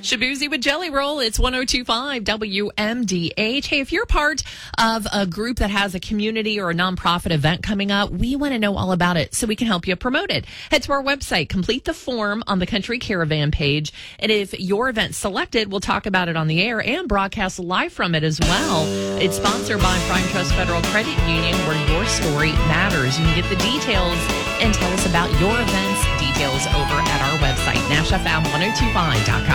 Shabuzi with Jelly Roll. It's 102.5 WMDH. Hey, if you're part of a group that has a community or a nonprofit event coming up, we want to know all about it so we can help you promote it. Head to our website, complete the form on the Country Caravan page. And if your event's selected, we'll talk about it on the air and broadcast live from it as well. It's sponsored by Prime Trust Federal Credit Union, where your story matters. You can get the details and tell us about your events details over at our website, NashFM1025.com.